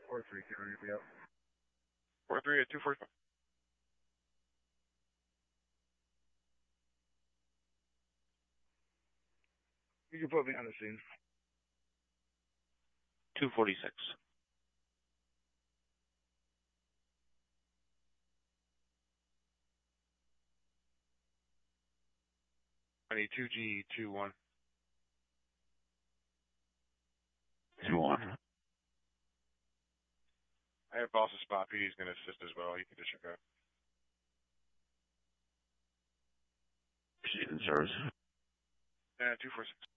4-3, can you read me up? 4-3 at 245. You can put me on the scene. 246. I need 2G21. 2-1. I have boss's spot. PD's going to assist as well. You can disregard. Proceed in service. 246.